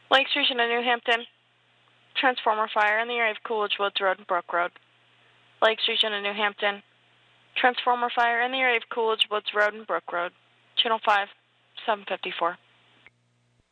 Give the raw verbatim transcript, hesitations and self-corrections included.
Lake Station in New Hampton. Transformer fire in the area of Coolidge Woods Road and Brook Road. Lake Station in New Hampton. Transformer fire in the area of Coolidge Woods Road and Brook Road. Channel five, seven fifty-four.